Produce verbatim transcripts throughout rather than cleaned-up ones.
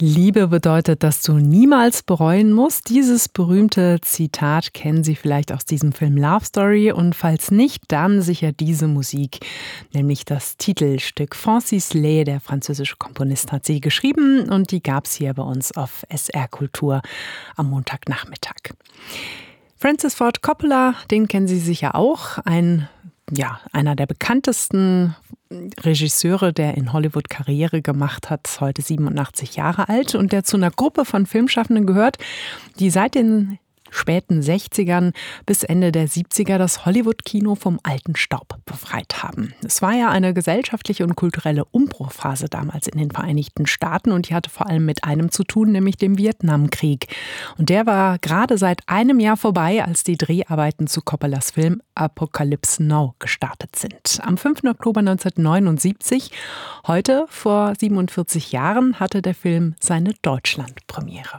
Liebe bedeutet, dass du niemals bereuen musst. Dieses berühmte Zitat kennen Sie vielleicht aus diesem Film Love Story. Und falls nicht, dann sicher diese Musik, nämlich das Titelstück. Francis Lay, der französische Komponist, hat sie geschrieben und die gab es hier bei uns auf S R Kultur am Montagnachmittag. Francis Ford Coppola, den kennen Sie sicher auch, ein Ja, einer der bekanntesten Regisseure, der in Hollywood Karriere gemacht hat, ist heute siebenundachtzig Jahre alt und der zu einer Gruppe von Filmschaffenden gehört, die seit den späten sechzigern bis Ende der siebziger das Hollywood-Kino vom alten Staub befreit haben. Es war ja eine gesellschaftliche und kulturelle Umbruchphase damals in den Vereinigten Staaten und die hatte vor allem mit einem zu tun, nämlich dem Vietnamkrieg. Und der war gerade seit einem Jahr vorbei, als die Dreharbeiten zu Coppolas Film Apocalypse Now gestartet sind. Am fünften Oktober neunzehnhundertneunundsiebzig, heute vor siebenundvierzig Jahren, hatte der Film seine Deutschlandpremiere.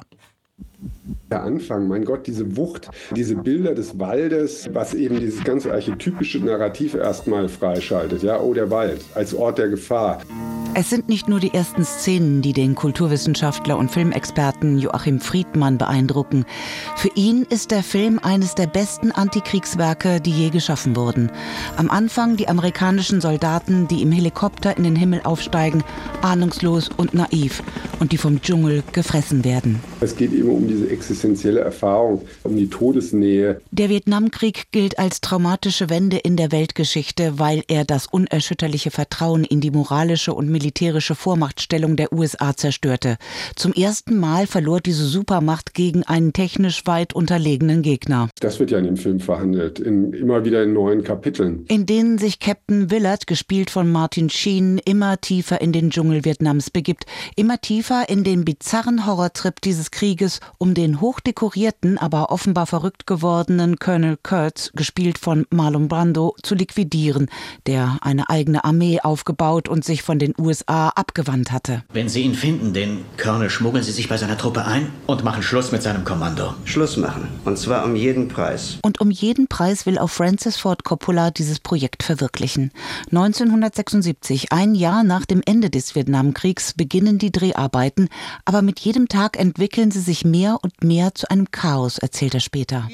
Der Anfang, mein Gott, diese Wucht, diese Bilder des Waldes, was eben dieses ganze archetypische Narrativ erstmal freischaltet. Ja, oh, der Wald als Ort der Gefahr. Es sind nicht nur die ersten Szenen, die den Kulturwissenschaftler und Filmexperten Joachim Friedmann beeindrucken. Für ihn ist der Film eines der besten Antikriegswerke, die je geschaffen wurden. Am Anfang die amerikanischen Soldaten, die im Helikopter in den Himmel aufsteigen, ahnungslos und naiv und die vom Dschungel gefressen werden. Es geht eben um diese existenzielle Erfahrung, um die Todesnähe. Der Vietnamkrieg gilt als traumatische Wende in der Weltgeschichte, weil er das unerschütterliche Vertrauen in die moralische und militärische Vormachtstellung der U S A zerstörte. Zum ersten Mal verlor diese Supermacht gegen einen technisch weit unterlegenen Gegner. Das wird ja in dem Film verhandelt, in, immer wieder in neuen Kapiteln. In denen sich Captain Willard, gespielt von Martin Sheen, immer tiefer in den Dschungel Vietnams begibt. Immer tiefer in den bizarren Horrortrip dieses Krieges, um den hochdekorierten, aber offenbar verrückt gewordenen Colonel Kurtz, gespielt von Marlon Brando, zu liquidieren, der eine eigene Armee aufgebaut und sich von den U S A abgewandt hatte. Wenn Sie ihn finden, den Colonel, schmuggeln Sie sich bei seiner Truppe ein und machen Schluss mit seinem Kommando. Schluss machen. Und zwar um jeden Preis. Und um jeden Preis will auch Francis Ford Coppola dieses Projekt verwirklichen. neunzehnhundertsechsundsiebzig, ein Jahr nach dem Ende des Vietnamkriegs, beginnen die Dreharbeiten, aber mit jedem Tag entwickeln sie sich mehr und mehr zu einem Chaos, erzählt er später.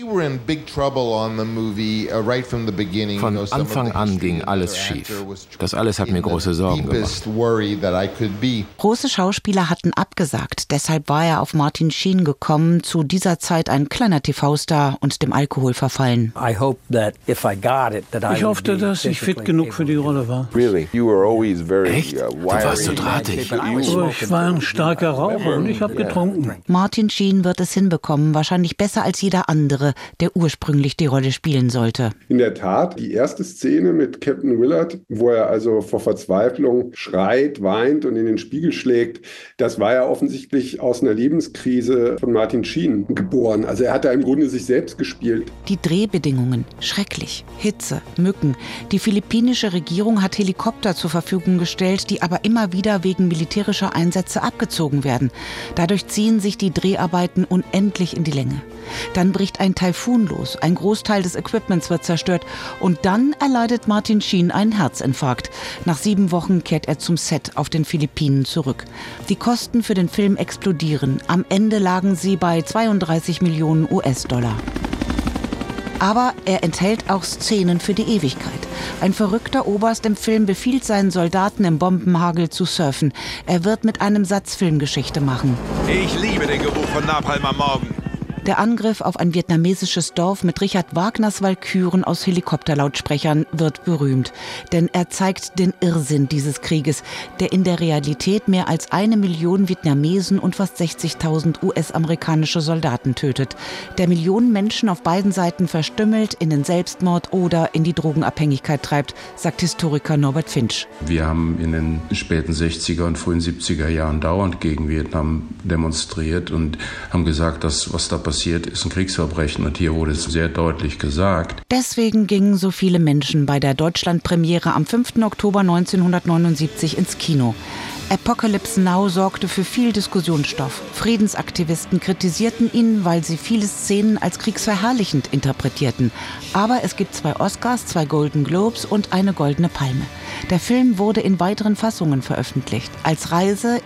Von Anfang an ging alles schief. Das alles hat mir große Sorgen gemacht. Große Schauspieler hatten abgesagt, deshalb war er auf Martin Sheen gekommen, zu dieser Zeit ein kleiner T V-Star und dem Alkohol verfallen. Ich hoffte, dass ich fit genug für die Rolle war. Echt? Du warst so drahtig. Ich war ein starker Raucher und ich habe getrunken. Martin Sheen wird es hinbekommen, wahrscheinlich besser als jeder andere, der ursprünglich die Rolle spielen sollte. In der Tat, die erste Szene mit Captain Willard, wo er also vor Verzweiflung schreit, weint und in den Spiegel schlägt, das war ja offensichtlich aus einer Lebenskrise von Martin Sheen geboren. Also er hat da im Grunde sich selbst gespielt. Die Drehbedingungen, schrecklich. Hitze, Mücken. Die philippinische Regierung hat Helikopter zur Verfügung gestellt, die aber immer wieder wegen militärischer Einsätze abgezogen werden. Dadurch ziehen sich die Dreharbeiten unendlich in die Länge. Dann bricht ein Taifun los, ein Großteil des Equipments wird zerstört und dann erleidet Martin Sheen einen Herzinfarkt. Nach sieben Wochen kehrt er zum Set auf den Philippinen zurück. Die Kosten für den Film explodieren. Am Ende lagen sie bei zweiunddreißig Millionen U S-Dollar. Aber er enthält auch Szenen für die Ewigkeit. Ein verrückter Oberst im Film befiehlt seinen Soldaten im Bombenhagel zu surfen. Er wird mit einem Satz Filmgeschichte machen. Ich liebe den Geruch von Napalm am Morgen. Der Angriff auf ein vietnamesisches Dorf mit Richard Wagners Walküren aus Helikopterlautsprechern wird berühmt. Denn er zeigt den Irrsinn dieses Krieges, der in der Realität mehr als eine Million Vietnamesen und fast sechzigtausend U S-amerikanische Soldaten tötet. Der Millionen Menschen auf beiden Seiten verstümmelt, in den Selbstmord oder in die Drogenabhängigkeit treibt, sagt Historiker Norbert Finch. Wir haben in den späten sechziger und frühen siebziger Jahren dauernd gegen Vietnam demonstriert und haben gesagt, dass was da passiert, ist ein Kriegsverbrechen und hier wurde es sehr deutlich gesagt. Deswegen gingen so viele Menschen bei der Deutschlandpremiere am fünften Oktober neunzehnhundertneunundsiebzig ins Kino. Apocalypse Now sorgte für viel Diskussionsstoff. Friedensaktivisten kritisierten ihn, weil sie viele Szenen als kriegsverherrlichend interpretierten. Aber es gibt zwei Oscars, zwei Golden Globes und eine Goldene Palme. Der Film wurde in weiteren Fassungen veröffentlicht. Als Reise